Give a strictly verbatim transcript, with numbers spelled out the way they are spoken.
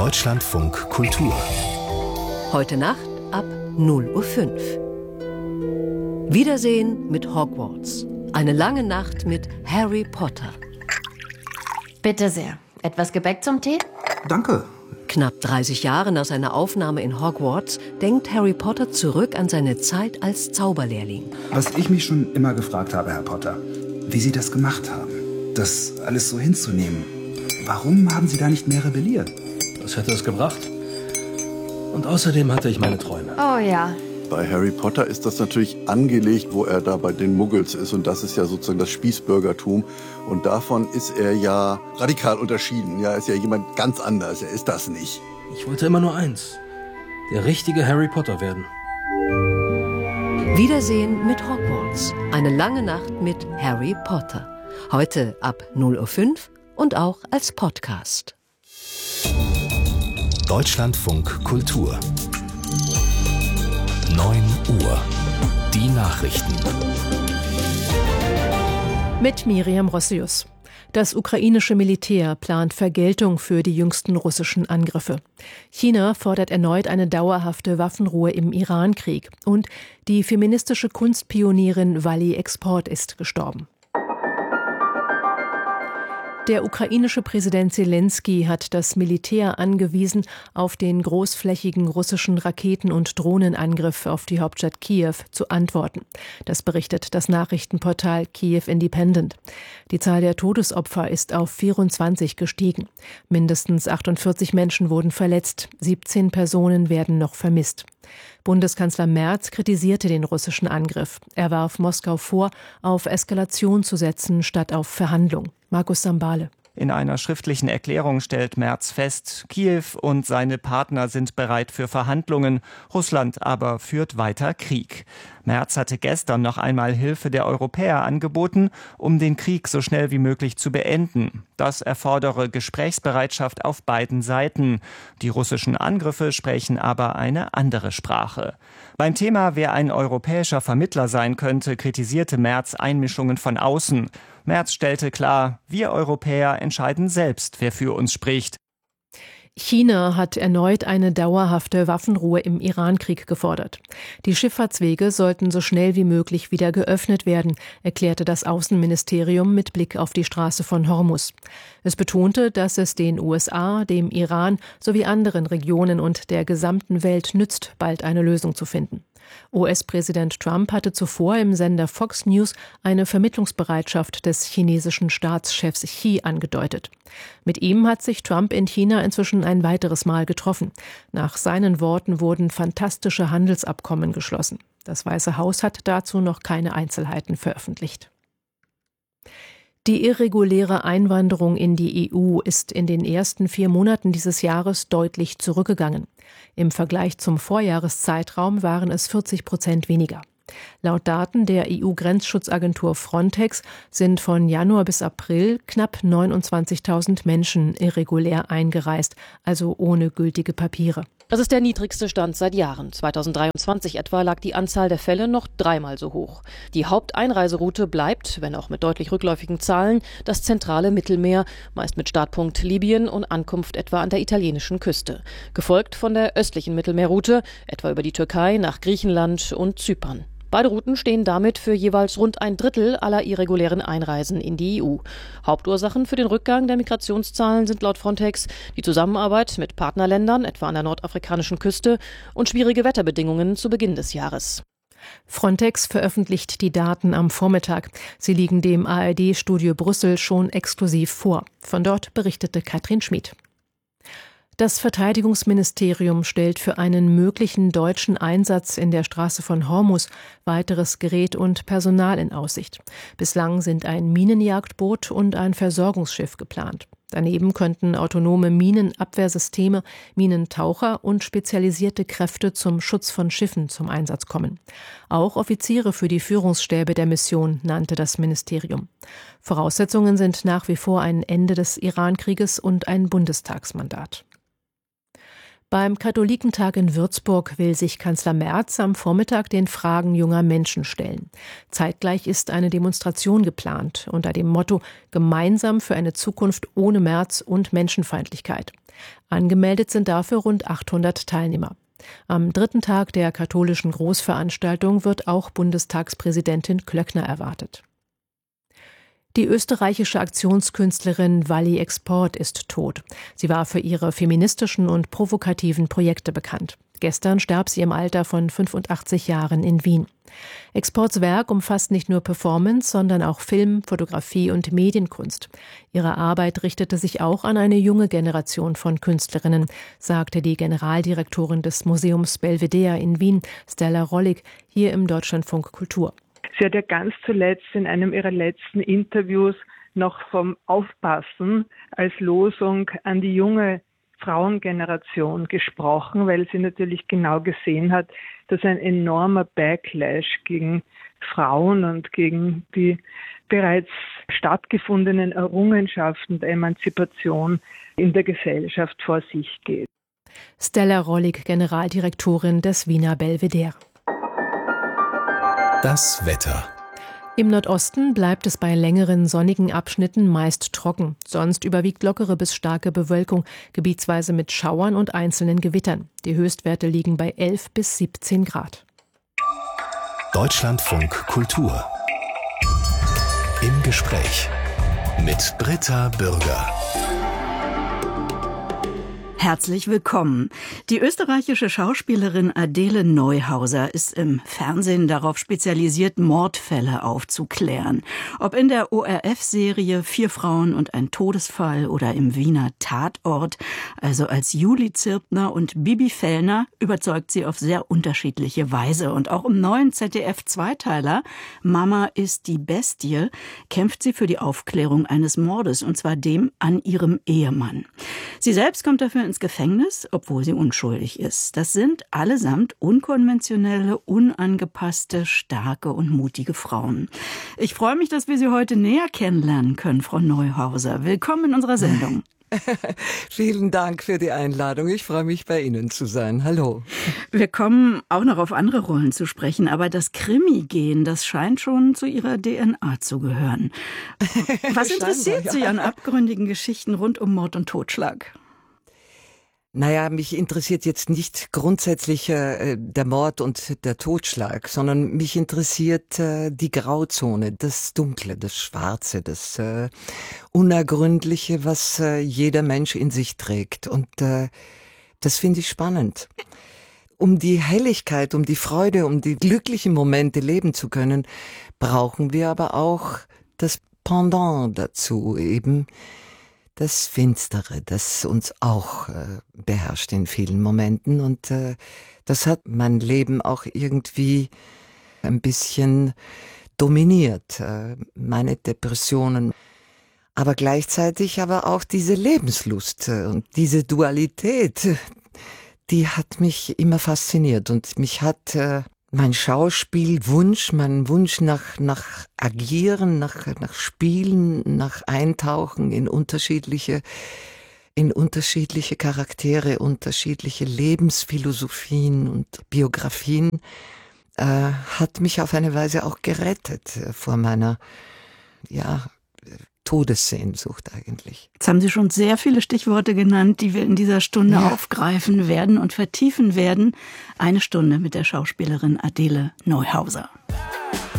Deutschlandfunk Kultur. Heute Nacht ab null Uhr fünf. Wiedersehen mit Hogwarts. Eine lange Nacht mit Harry Potter. Bitte sehr. Etwas Gebäck zum Tee? Danke. Knapp dreißig Jahre nach seiner Aufnahme in Hogwarts denkt Harry Potter zurück an seine Zeit als Zauberlehrling. Was ich mich schon immer gefragt habe, Herr Potter, wie Sie das gemacht haben, das alles so hinzunehmen. Warum haben Sie da nicht mehr rebelliert? Was hätte es gebracht? Und außerdem hatte ich meine Träume. Oh ja. Bei Harry Potter ist das natürlich angelegt, wo er da bei den Muggels ist. Und das ist ja sozusagen das Spießbürgertum. Und davon ist er ja radikal unterschieden. Ja, er ist ja jemand ganz anders. Er ist das nicht. Ich wollte immer nur eins. Der richtige Harry Potter werden. Wiedersehen mit Hogwarts. Eine lange Nacht mit Harry Potter. Heute ab null Uhr fünf und auch als Podcast. Deutschlandfunk Kultur. neun Uhr. Die Nachrichten. Mit Miriam Rossius. Das ukrainische Militär plant Vergeltung für die jüngsten russischen Angriffe. China fordert erneut eine dauerhafte Waffenruhe im Iran-Krieg. Und die feministische Kunstpionierin Wally Export ist gestorben. Der ukrainische Präsident Selenskyj hat das Militär angewiesen, auf den großflächigen russischen Raketen- und Drohnenangriff auf die Hauptstadt Kiew zu antworten. Das berichtet das Nachrichtenportal Kiev Independent. Die Zahl der Todesopfer ist auf vierundzwanzig gestiegen. Mindestens achtundvierzig Menschen wurden verletzt, siebzehn Personen werden noch vermisst. Bundeskanzler Merz kritisierte den russischen Angriff. Er warf Moskau vor, auf Eskalation zu setzen statt auf Verhandlung. Markus Sambale. In einer schriftlichen Erklärung stellt Merz fest, Kiew und seine Partner sind bereit für Verhandlungen, Russland aber führt weiter Krieg. Merz hatte gestern noch einmal Hilfe der Europäer angeboten, um den Krieg so schnell wie möglich zu beenden. Das erfordere Gesprächsbereitschaft auf beiden Seiten. Die russischen Angriffe sprechen aber eine andere Sprache. Beim Thema, wer ein europäischer Vermittler sein könnte, kritisierte Merz Einmischungen von außen. Merz stellte klar, wir Europäer entscheiden selbst, wer für uns spricht. China hat erneut eine dauerhafte Waffenruhe im Iran-Krieg gefordert. Die Schifffahrtswege sollten so schnell wie möglich wieder geöffnet werden, erklärte das Außenministerium mit Blick auf die Straße von Hormuz. Es betonte, dass es den U S A, dem Iran sowie anderen Regionen und der gesamten Welt nützt, bald eine Lösung zu finden. U S-Präsident Trump hatte zuvor im Sender Fox News eine Vermittlungsbereitschaft des chinesischen Staatschefs Xi angedeutet. Mit ihm hat sich Trump in China inzwischen ein weiteres Mal getroffen. Nach seinen Worten wurden fantastische Handelsabkommen geschlossen. Das Weiße Haus hat dazu noch keine Einzelheiten veröffentlicht. Die irreguläre Einwanderung in die E U ist in den ersten vier Monaten dieses Jahres deutlich zurückgegangen. Im Vergleich zum Vorjahreszeitraum waren es vierzig Prozent weniger. Laut Daten der E U-Grenzschutzagentur Frontex sind von Januar bis April knapp neunundzwanzigtausend Menschen irregulär eingereist, also ohne gültige Papiere. Das ist der niedrigste Stand seit Jahren. zweitausenddreiundzwanzig etwa lag die Anzahl der Fälle noch dreimal so hoch. Die Haupteinreiseroute bleibt, wenn auch mit deutlich rückläufigen Zahlen, das zentrale Mittelmeer, meist mit Startpunkt Libyen und Ankunft etwa an der italienischen Küste. Gefolgt von der östlichen Mittelmeerroute, etwa über die Türkei nach Griechenland und Zypern. Beide Routen stehen damit für jeweils rund ein Drittel aller irregulären Einreisen in die E U. Hauptursachen für den Rückgang der Migrationszahlen sind laut Frontex die Zusammenarbeit mit Partnerländern, etwa an der nordafrikanischen Küste, und schwierige Wetterbedingungen zu Beginn des Jahres. Frontex veröffentlicht die Daten am Vormittag. Sie liegen dem A R D-Studio Brüssel schon exklusiv vor. Von dort berichtete Katrin Schmid. Das Verteidigungsministerium stellt für einen möglichen deutschen Einsatz in der Straße von Hormuz weiteres Gerät und Personal in Aussicht. Bislang sind ein Minenjagdboot und ein Versorgungsschiff geplant. Daneben könnten autonome Minenabwehrsysteme, Minentaucher und spezialisierte Kräfte zum Schutz von Schiffen zum Einsatz kommen. Auch Offiziere für die Führungsstäbe der Mission nannte das Ministerium. Voraussetzungen sind nach wie vor ein Ende des Iran-Krieges und ein Bundestagsmandat. Beim Katholikentag in Würzburg will sich Kanzler Merz am Vormittag den Fragen junger Menschen stellen. Zeitgleich ist eine Demonstration geplant unter dem Motto »Gemeinsam für eine Zukunft ohne Merz und Menschenfeindlichkeit«. Angemeldet sind dafür rund achthundert Teilnehmer. Am dritten Tag der katholischen Großveranstaltung wird auch Bundestagspräsidentin Klöckner erwartet. Die österreichische Aktionskünstlerin Walli Export ist tot. Sie war für ihre feministischen und provokativen Projekte bekannt. Gestern starb sie im Alter von fünfundachtzig Jahren in Wien. Exports Werk umfasst nicht nur Performance, sondern auch Film, Fotografie und Medienkunst. Ihre Arbeit richtete sich auch an eine junge Generation von Künstlerinnen, sagte die Generaldirektorin des Museums Belvedere in Wien, Stella Rollig, hier im Deutschlandfunk Kultur. Sie hat ja ganz zuletzt in einem ihrer letzten Interviews noch vom Aufpassen als Losung an die junge Frauengeneration gesprochen, weil sie natürlich genau gesehen hat, dass ein enormer Backlash gegen Frauen und gegen die bereits stattgefundenen Errungenschaften der Emanzipation in der Gesellschaft vor sich geht. Stella Rollig, Generaldirektorin des Wiener Belvedere. Das Wetter. Im Nordosten bleibt es bei längeren sonnigen Abschnitten meist trocken. Sonst überwiegt lockere bis starke Bewölkung, gebietsweise mit Schauern und einzelnen Gewittern. Die Höchstwerte liegen bei elf bis siebzehn Grad. Deutschlandfunk Kultur. Im Gespräch mit Britta Bürger. Herzlich willkommen. Die österreichische Schauspielerin Adele Neuhauser ist im Fernsehen darauf spezialisiert, Mordfälle aufzuklären. Ob in der O R F-Serie Vier Frauen und ein Todesfall oder im Wiener Tatort, also als Julie Zirpner und Bibi Fellner, überzeugt sie auf sehr unterschiedliche Weise. Und auch im neuen Z D F-Zweiteiler Mama ist die Bestie kämpft sie für die Aufklärung eines Mordes, und zwar dem an ihrem Ehemann. Sie selbst kommt dafür ins Gefängnis, obwohl sie unschuldig ist. Das sind allesamt unkonventionelle, unangepasste, starke und mutige Frauen. Ich freue mich, dass wir Sie heute näher kennenlernen können, Frau Neuhauser. Willkommen in unserer Sendung. Vielen Dank für die Einladung. Ich freue mich, bei Ihnen zu sein. Hallo. Wir kommen auch noch auf andere Rollen zu sprechen, aber das Krimi-Gen, das scheint schon zu Ihrer D N A zu gehören. Was interessiert Sie an abgründigen Geschichten rund um Mord und Totschlag? Naja, mich interessiert jetzt nicht grundsätzlich äh, der Mord und der Totschlag, sondern mich interessiert äh, die Grauzone, das Dunkle, das Schwarze, das äh, Unergründliche, was äh, jeder Mensch in sich trägt. Und äh, das finde ich spannend. Um die Helligkeit, um die Freude, um die glücklichen Momente leben zu können, brauchen wir aber auch das Pendant dazu, eben das Finstere, das uns auch äh, beherrscht in vielen Momenten. Und äh, das hat mein Leben auch irgendwie ein bisschen dominiert, äh, meine Depressionen. Aber gleichzeitig aber auch diese Lebenslust äh, und diese Dualität, die hat mich immer fasziniert. Und mich hat äh, mein Schauspielwunsch, mein Wunsch nach, nach Agieren, nach, nach Spielen, nach Eintauchen in unterschiedliche, in unterschiedliche Charaktere, unterschiedliche Lebensphilosophien und Biografien, äh, hat mich auf eine Weise auch gerettet äh, vor meiner, ja, Todessehnsucht eigentlich. Jetzt haben Sie schon sehr viele Stichworte genannt, die wir in dieser Stunde ja. aufgreifen werden und vertiefen werden. Eine Stunde mit der Schauspielerin Adele Neuhauser.